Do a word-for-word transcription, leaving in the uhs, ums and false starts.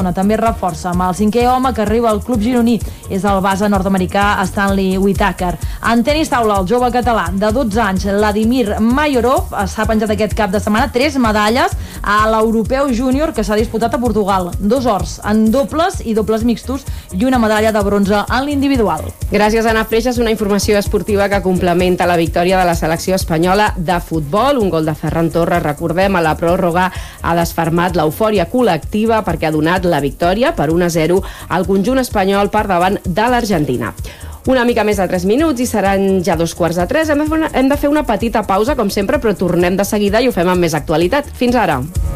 També reforça amb el cinquè home que arriba al club gironí. És el base nord-americà Stanley Whittaker. En tenis taula, el jove català de dotze anys, Vladimir Mayorov, s'ha penjat aquest cap de setmana tres medalles a l'Europeu Júnior que s'ha disputat a Portugal. Dos ors en dobles i dobles mixtos i una medalla de bronze en l'individual. Gràcies, Anna Freixas. Una informació esportiva que complementa la victòria de la selecció espanyola de futbol. Un gol de Ferran Torres, recordem, a la pròrroga ha desfermat l'eufòria col·lectiva perquè ha donat la victòria per un a zero al conjunt espanyol per davant de l'Argentina. Una mica més de tres minuts i seran ja dos quarts de tres. Hem de fer una, hem de fer una petita pausa, com sempre, però tornem de seguida i ho fem amb més actualitat. Fins ara.